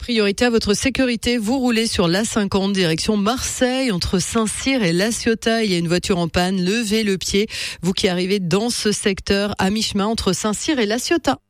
priorité à votre sécurité. Vous roulez sur l'A50 direction Marseille entre Saint-Cyr et La Ciotat. Il y a une voiture en panne. Levez le pied. Vous qui arrivez dans ce secteur à mi-chemin entre Saint-Cyr et La Ciotat.